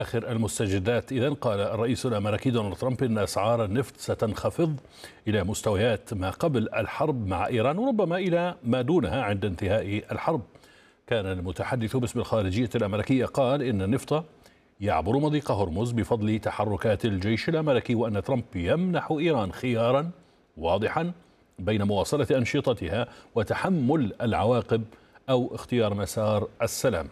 آخر المستجدات. إذن قال الرئيس الأمريكي دونالد ترامب إن أسعار النفط ستنخفض إلى مستويات ما قبل الحرب مع إيران وربما إلى ما دونها عند انتهاء الحرب. كان المتحدث باسم الخارجية الأمريكية قال إن النفط يعبر مضيق هرمز بفضل تحركات الجيش الأمريكي، وأن ترامب يمنح إيران خيارا واضحا بين مواصلة أنشطتها وتحمل العواقب أو اختيار مسار السلام.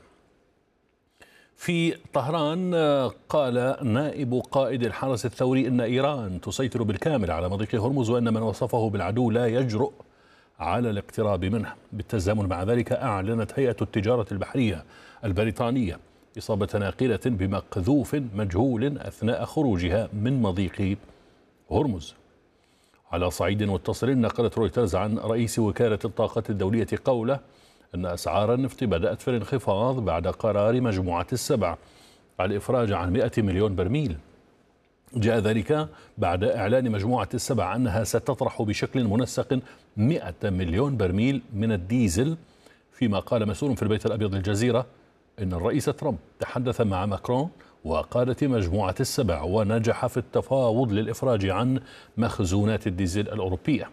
في طهران قال نائب قائد الحرس الثوري إن إيران تسيطر بالكامل على مضيق هرمز، وأن من وصفه بالعدو لا يجرؤ على الاقتراب منه. بالتزامن مع ذلك أعلنت هيئة التجارة البحرية البريطانية إصابة ناقلة بمقذوف مجهول أثناء خروجها من مضيق هرمز. على صعيد متصل، نقلت رويترز عن رئيس وكالة الطاقة الدولية قوله أن أسعار النفط بدأت في الانخفاض بعد قرار مجموعة السبع على الإفراج عن 100 مليون برميل. جاء ذلك بعد إعلان مجموعة السبع أنها ستطرح بشكل منسق 100 مليون برميل من الديزل، فيما قال مسؤول في البيت الأبيض الجزيرة إن الرئيس ترامب تحدث مع ماكرون وقادة مجموعة السبع ونجح في التفاوض للإفراج عن مخزونات الديزل الأوروبية.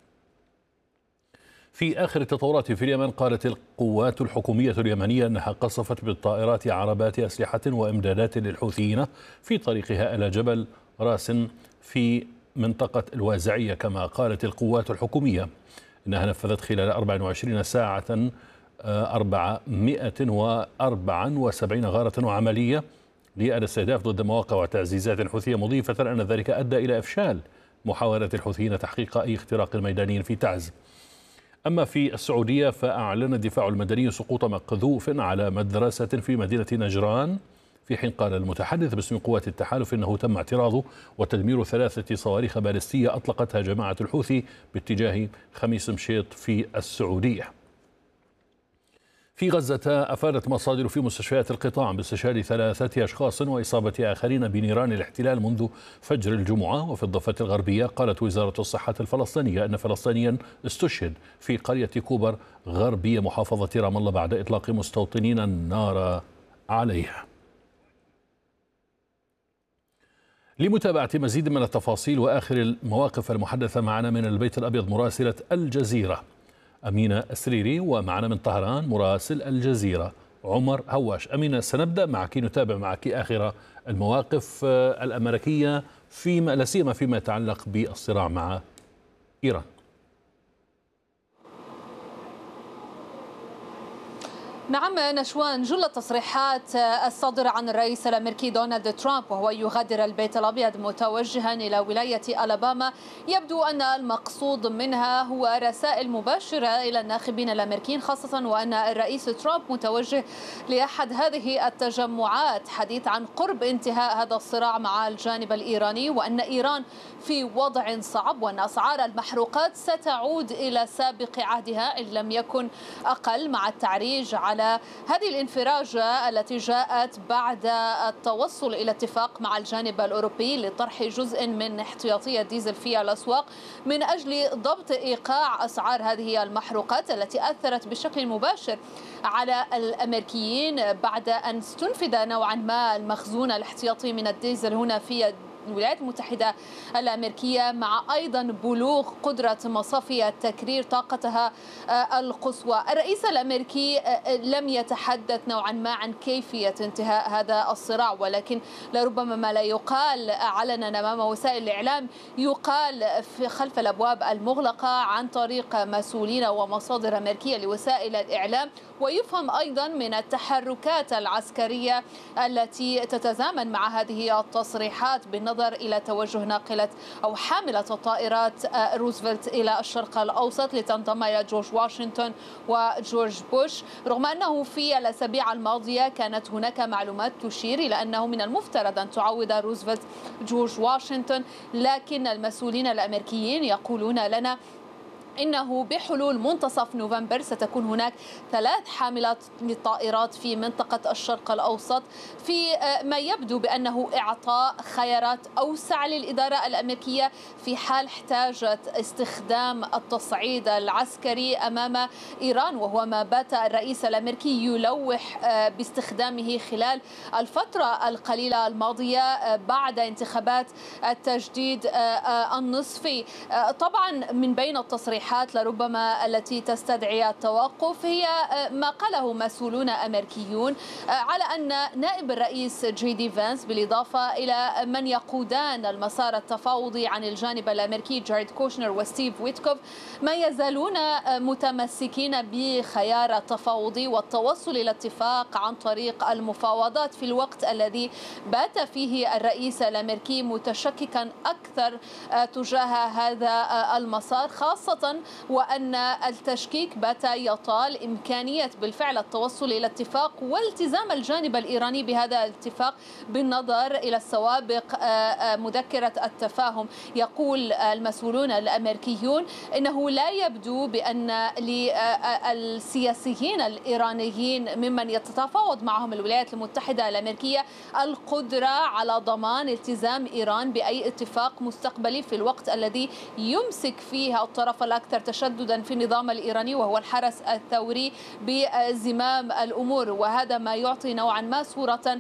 في آخر التطورات في اليمن، قالت القوات الحكومية اليمنية أنها قصفت بالطائرات عربات أسلحة وإمدادات للحوثيين في طريقها إلى جبل راس في منطقة الوازعية. كما قالت القوات الحكومية أنها نفذت خلال 24 ساعة 474 غارة وعملية للاستهداف ضد مواقع وتعزيزات حوثية، مضيفة أن ذلك أدى إلى إفشال محاولة الحوثيين تحقيق أي اختراق ميداني في تعز. أما في السعودية، فأعلن الدفاع المدني سقوط مقذوف على مدرسة في مدينة نجران، في حين قال المتحدث باسم قوات التحالف إنه تم اعتراض وتدمير 3 صواريخ باليستية أطلقتها جماعة الحوثي باتجاه خميس مشيط في السعودية. في غزة، أفادت مصادر في مستشفيات القطاع باستشهاد 3 أشخاص وإصابة آخرين بنيران الاحتلال منذ فجر الجمعة. وفي الضفة الغربية، قالت وزارة الصحة الفلسطينية أن فلسطينيا استشهد في قرية كوبر غربية محافظة رام الله بعد إطلاق مستوطنين النار عليه. لمتابعة مزيد من التفاصيل وآخر المواقف المحدثة معنا من البيت الأبيض مراسلة الجزيرة أمينة السريري، ومعنا من طهران مراسل الجزيرة عمر هواش. أمينة، سنبدأ معك، نتابع معك آخر المواقف الأمريكية لا سيما فيما يتعلق بالصراع مع إيران. نعم نشوان، جل التصريحات الصادرة عن الرئيس الأمريكي دونالد ترامب وهو يغادر البيت الأبيض متوجها إلى ولاية ألاباما، يبدو أن المقصود منها هو رسائل مباشرة إلى الناخبين الأمريكيين، خاصة وأن الرئيس ترامب متوجه لأحد هذه التجمعات حديث عن قرب انتهاء هذا الصراع مع الجانب الإيراني، وأن إيران في وضع صعب، وأن أسعار المحروقات ستعود إلى سابق عهدها إن لم يكن أقل، مع التعريج على هذه الانفراجة التي جاءت بعد التوصل إلى اتفاق مع الجانب الأوروبي لطرح جزء من احتياطية الديزل في الأسواق من أجل ضبط إيقاع أسعار هذه المحروقات التي أثرت بشكل مباشر على الأمريكيين بعد أن استنفذ نوعا ما المخزون الاحتياطي من الديزل هنا في الولايات المتحدة الأمريكية، مع أيضا بلوغ قدرة مصافي التكرير طاقتها القصوى. الرئيس الأمريكي لم يتحدث نوعا ما عن كيفية انتهاء هذا الصراع، ولكن لربما ما لا يقال علنا أمام وسائل الإعلام يقال في خلف الأبواب المغلقة عن طريق مسؤولين ومصادر أمريكية لوسائل الإعلام، ويفهم أيضا من التحركات العسكرية التي تتزامن مع هذه التصريحات بالنظر إلى توجه ناقلة أو حاملة الطائرات روزفلت إلى الشرق الأوسط لتنضم إلى جورج واشنطن وجورج بوش، رغم أنه في الأسابيع الماضية كانت هناك معلومات تشير إلى أنه من المفترض أن تعوض روزفلت جورج واشنطن، لكن المسؤولين الأمريكيين يقولون لنا إنه بحلول منتصف نوفمبر ستكون هناك 3 حاملات للطائرات في منطقة الشرق الأوسط، في ما يبدو بأنه إعطاء خيارات أوسع للإدارة الأمريكية في حال احتاجت استخدام التصعيد العسكري أمام إيران، وهو ما بات الرئيس الأمريكي يلوح باستخدامه خلال الفترة القليلة الماضية بعد انتخابات التجديد النصفي. طبعا من بين التصريحات لربما التي تستدعي التوقف هي ما قاله مسؤولون أمريكيون على أن نائب الرئيس جي دي فانس بالإضافة إلى من يقودان المسار التفاوضي عن الجانب الأمريكي جاريد كوشنر وستيف ويتكوف ما يزالون متمسكين بخيار التفاوضي والتوصل إلى اتفاق عن طريق المفاوضات، في الوقت الذي بات فيه الرئيس الأمريكي متشككا أكثر تجاه هذا المسار، خاصة وأن التشكيك بات يطال إمكانية بالفعل التوصل إلى اتفاق والتزام الجانب الإيراني بهذا الاتفاق بالنظر إلى السوابق مذكرة التفاهم. يقول المسؤولون الأمريكيون إنه لا يبدو بأن للسياسيين الإيرانيين ممن يتفاوض معهم الولايات المتحدة الأمريكية القدرة على ضمان التزام إيران بأي اتفاق مستقبلي، في الوقت الذي يمسك فيه الطرف الأكثر تشددا في النظام الإيراني وهو الحرس الثوري بزمام الأمور، وهذا ما يعطي نوعا ما صورة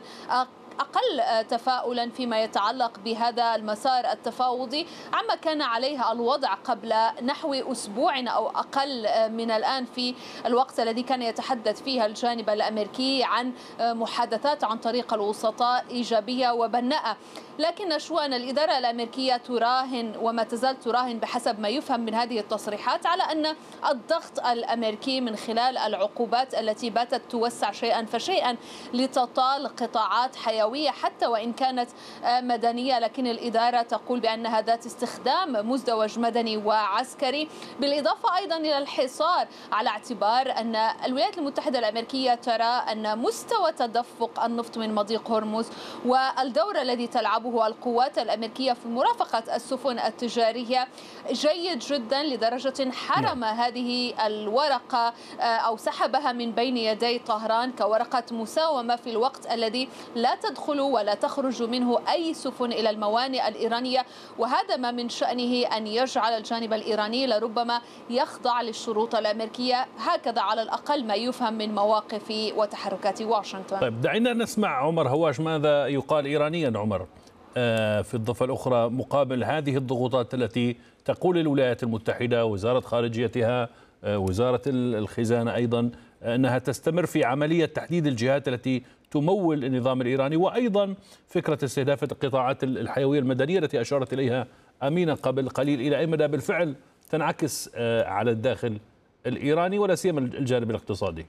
أقل تفاؤلا فيما يتعلق بهذا المسار التفاوضي عما كان عليه الوضع قبل نحو أسبوع أو أقل من الآن، في الوقت الذي كان يتحدث فيه الجانب الأمريكي عن محادثات عن طريق الوسطاء إيجابية وبناءة. لكن نشوان الإدارة الأمريكية تراهن وما تزال تراهن بحسب ما يفهم من هذه التصريحات على أن الضغط الأمريكي من خلال العقوبات التي باتت توسع شيئا فشيئا لتطال قطاعات حيوية حتى وإن كانت مدنية، لكن الإدارة تقول بأنها ذات استخدام مزدوج مدني وعسكري، بالإضافة أيضا إلى الحصار، على اعتبار أن الولايات المتحدة الأمريكية ترى أن مستوى تدفق النفط من مضيق هرمز والدور الذي تلعبه القوات الأمريكية في مرافقة السفن التجارية جيد جدا، لدرجة حرم هذه الورقة أو سحبها من بين يدي طهران كورقة مساومة في الوقت الذي لا تدخل ولا تخرج منه أي سفن إلى الموانئ الإيرانية، وهذا ما من شأنه أن يجعل الجانب الإيراني لربما يخضع للشروط الأمريكية، هكذا على الأقل ما يفهم من مواقف وتحركات واشنطن. طيب دعينا نسمع عمر هواش ماذا يقال إيرانيا عمر في الضفة الأخرى مقابل هذه الضغوطات التي تقول الولايات المتحدة، وزارة خارجيتها، وزارة الخزانة أيضا، أنها تستمر في عملية تحديد الجهات التي تمول النظام الإيراني، وأيضا فكرة استهداف القطاعات الحيوية المدنية التي أشارت إليها أمينة قبل قليل، إلى أي مدى بالفعل تنعكس على الداخل الإيراني ولا سيما الجانب الاقتصادي؟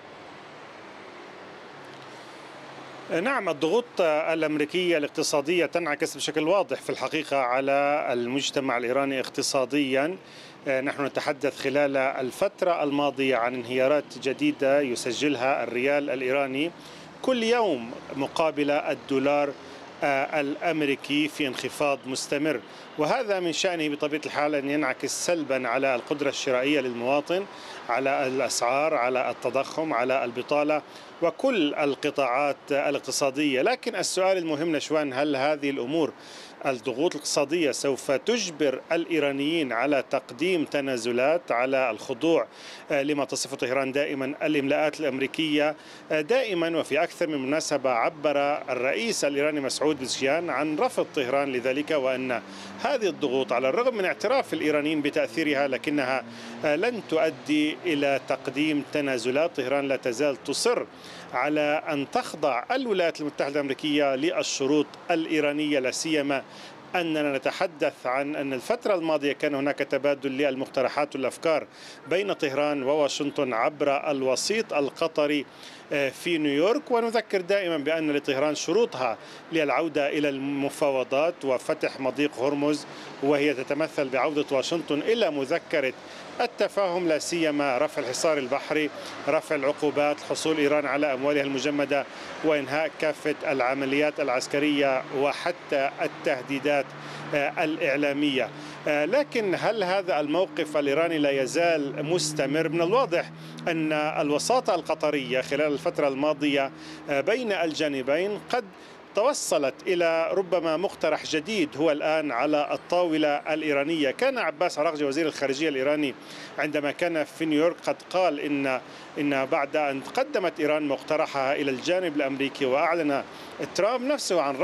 نعم، الضغوط الأمريكية الاقتصادية تنعكس بشكل واضح في الحقيقة على المجتمع الإيراني اقتصاديا. نحن نتحدث خلال الفترة الماضية عن انهيارات جديدة يسجلها الريال الإيراني كل يوم مقابل الدولار الأمريكي في انخفاض مستمر، وهذا من شأنه بطبيعة الحال أن ينعكس سلبا على القدرة الشرائية للمواطن، على الأسعار، على التضخم، على البطالة وكل القطاعات الاقتصادية. لكن السؤال المهم نشوان، هل هذه الأمور الضغوط الاقتصادية سوف تجبر الإيرانيين على تقديم تنازلات، على الخضوع لما تصفه طهران دائما الإملاءات الأمريكية؟ دائما وفي أكثر من مناسبة عبر الرئيس الإيراني مسعود بزكيان عن رفض طهران لذلك، وأن هذه الضغوط على الرغم من اعتراف الإيرانيين بتأثيرها لكنها لن تؤدي إلى تقديم تنازلات. طهران لا تزال تصر على أن تخضع الولايات المتحدة الأمريكية للشروط الإيرانية، لا سيما أننا نتحدث عن أن الفترة الماضية كان هناك تبادل للمقترحات والأفكار بين طهران وواشنطن عبر الوسيط القطري في نيويورك. ونذكر دائما بأن لطهران شروطها للعودة إلى المفاوضات وفتح مضيق هرمز، وهي تتمثل بعودة واشنطن إلى مذكرة التفاهم، لا سيما رفع الحصار البحري، رفع العقوبات، حصول إيران على أموالها المجمدة، وإنهاء كافة العمليات العسكرية وحتى التهديدات الإعلامية. لكن هل هذا الموقف الإيراني لا يزال مستمر؟ من الواضح أن الوساطة القطرية خلال الفترة الماضية بين الجانبين قد توصلت إلى ربما مقترح جديد هو الآن على الطاولة الإيرانية. كان عباس عراقجي وزير الخارجية الإيراني عندما كان في نيويورك قد قال إن بعد أن قدمت إيران مقترحها إلى الجانب الأمريكي وأعلن ترامب نفسه عن